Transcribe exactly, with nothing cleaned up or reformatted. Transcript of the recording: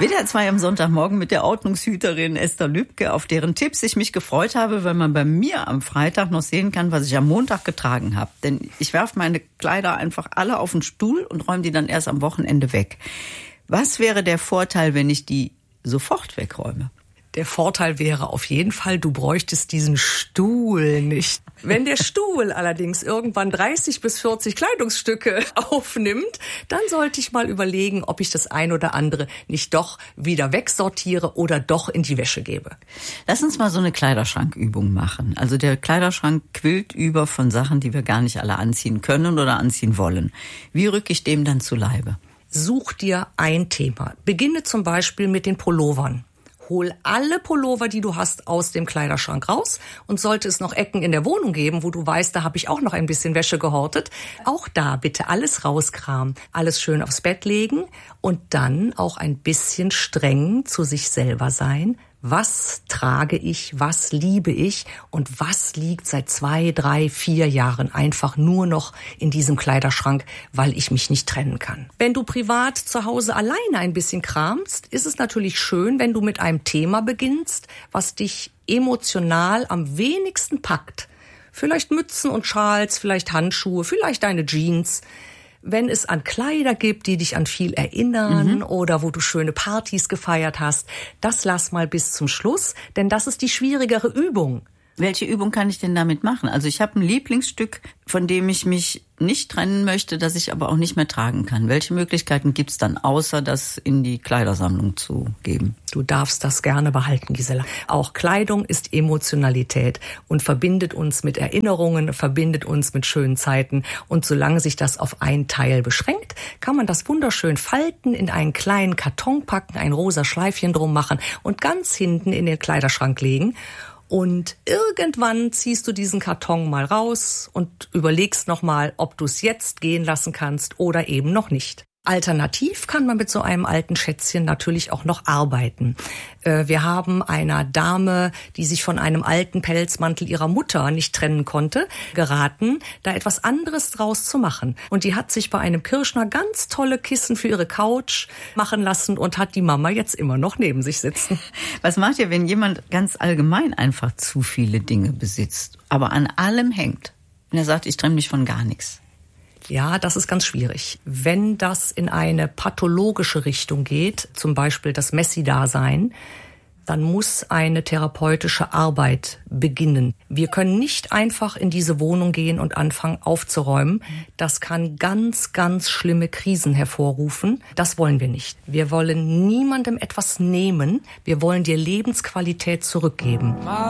W D R zwei am Sonntagmorgen mit der Ordnungshüterin Esther Lübke, auf deren Tipps ich mich gefreut habe, weil man bei mir am Freitag noch sehen kann, was ich am Montag getragen habe. Denn ich werfe meine Kleider einfach alle auf den Stuhl und räume die dann erst am Wochenende weg. Was wäre der Vorteil, wenn ich die sofort wegräume? Der Vorteil wäre auf jeden Fall, du bräuchtest diesen Stuhl nicht. Wenn der Stuhl allerdings irgendwann dreißig bis vierzig Kleidungsstücke aufnimmt, dann sollte ich mal überlegen, ob ich das ein oder andere nicht doch wieder wegsortiere oder doch in die Wäsche gebe. Lass uns mal so eine Kleiderschrankübung machen. Also der Kleiderschrank quillt über von Sachen, die wir gar nicht alle anziehen können oder anziehen wollen. Wie rücke ich dem dann zu Leibe? Such dir ein Thema. Beginne zum Beispiel mit den Pullovern. Hol alle Pullover, die du hast, aus dem Kleiderschrank raus. Und sollte es noch Ecken in der Wohnung geben, wo du weißt, da habe ich auch noch ein bisschen Wäsche gehortet, auch da bitte alles rauskramen, alles schön aufs Bett legen und dann auch ein bisschen streng zu sich selber sein. Was trage ich, was liebe ich und was liegt seit zwei, drei, vier Jahren einfach nur noch in diesem Kleiderschrank, weil ich mich nicht trennen kann. Wenn du privat zu Hause alleine ein bisschen kramst, ist es natürlich schön, wenn du mit einem Thema beginnst, was dich emotional am wenigsten packt. Vielleicht Mützen und Schals, vielleicht Handschuhe, vielleicht deine Jeans. Wenn es an Kleider gibt, die dich an viel erinnern mhm. oder wo du schöne Partys gefeiert hast, das lass mal bis zum Schluss, denn das ist die schwierigere Übung. Welche Übung kann ich denn damit machen? Also ich habe ein Lieblingsstück, von dem ich mich nicht trennen möchte, das ich aber auch nicht mehr tragen kann. Welche Möglichkeiten gibt's dann, außer das in die Kleidersammlung zu geben? Du darfst das gerne behalten, Gisela. Auch Kleidung ist Emotionalität und verbindet uns mit Erinnerungen, verbindet uns mit schönen Zeiten. Und solange sich das auf einen Teil beschränkt, kann man das wunderschön falten, in einen kleinen Karton packen, ein rosa Schleifchen drum machen und ganz hinten in den Kleiderschrank legen. Und irgendwann ziehst du diesen Karton mal raus und überlegst nochmal, ob du es jetzt gehen lassen kannst oder eben noch nicht. Alternativ kann man mit so einem alten Schätzchen natürlich auch noch arbeiten. Wir haben einer Dame, die sich von einem alten Pelzmantel ihrer Mutter nicht trennen konnte, geraten, da etwas anderes draus zu machen. Und die hat sich bei einem Kirschner ganz tolle Kissen für ihre Couch machen lassen und hat die Mama jetzt immer noch neben sich sitzen. Was macht ihr, wenn jemand ganz allgemein einfach zu viele Dinge besitzt, aber an allem hängt? Und er sagt, ich trenne mich von gar nichts. Ja, das ist ganz schwierig. Wenn das in eine pathologische Richtung geht, zum Beispiel das Messi-Dasein, dann muss eine therapeutische Arbeit beginnen. Wir können nicht einfach in diese Wohnung gehen und anfangen aufzuräumen. Das kann ganz, ganz schlimme Krisen hervorrufen. Das wollen wir nicht. Wir wollen niemandem etwas nehmen. Wir wollen dir Lebensqualität zurückgeben.